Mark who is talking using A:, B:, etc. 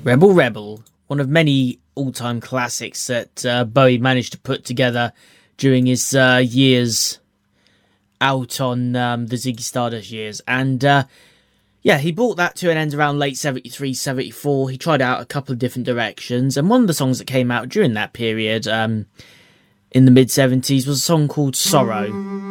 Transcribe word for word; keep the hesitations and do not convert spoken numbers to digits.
A: Rebel Rebel, one of many all-time classics that uh, Bowie managed to put together during his uh, years out on um, the Ziggy Stardust years. And uh, yeah, he brought that to an end around late seventy-three, seventy-four. He tried out a couple of different directions. And one of the songs that came out during that period um, in the mid-seventies was a song called Sorrow.